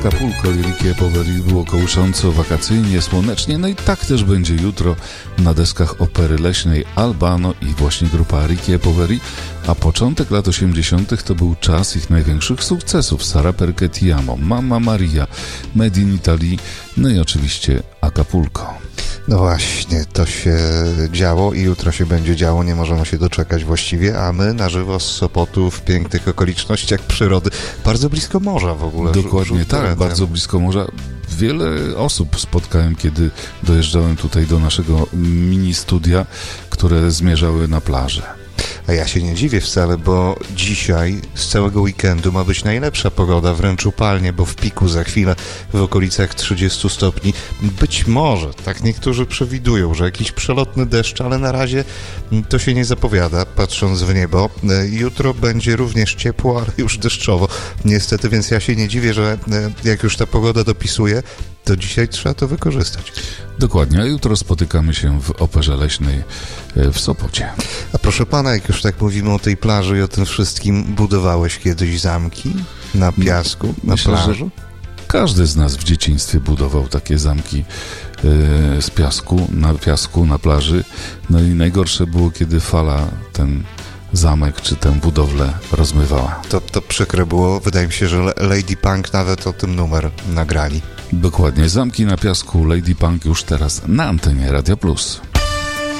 Acapulco i Ricky Poveri było kołysząco, wakacyjnie, słonecznie, no i tak też będzie jutro na deskach Opery Leśnej Albano i właśnie grupa Ricky Poveri, a początek lat 80. to był czas ich największych sukcesów: Sara Perché Ti Amo, Mamma Maria, Made in Italy, no i oczywiście Acapulco. No właśnie, to się działo i jutro się będzie działo, nie możemy się doczekać właściwie, a my na żywo z Sopotu w pięknych okolicznościach przyrody, bardzo blisko morza w ogóle. Dokładnie tak, bardzo blisko morza. Wiele osób spotkałem, kiedy dojeżdżałem tutaj do naszego mini studia, które zmierzały na plażę. A ja się nie dziwię wcale, bo dzisiaj z całego weekendu ma być najlepsza pogoda, wręcz upalnie, bo w piku za chwilę w okolicach 30 stopni. Być może, tak niektórzy przewidują, że jakiś przelotny deszcz, ale na razie to się nie zapowiada, patrząc w niebo. Jutro będzie również ciepło, ale już deszczowo. Niestety, więc ja się nie dziwię, że jak już ta pogoda dopisuje, to dzisiaj trzeba to wykorzystać. Dokładnie, a jutro spotykamy się w Operze Leśnej w Sopocie. A proszę pana, jak już tak mówimy o tej plaży i o tym wszystkim, budowałeś kiedyś zamki na piasku, na plaży? Że każdy z nas w dzieciństwie budował takie zamki z piasku, na plaży. No i najgorsze było, kiedy fala ten zamek czy tę budowlę rozmywała. To przykre było. Wydaje mi się, że Lady Punk nawet o tym numer nagrali. Dokładnie. Zamki na piasku Lady Punk już teraz na antenie Radia Plus.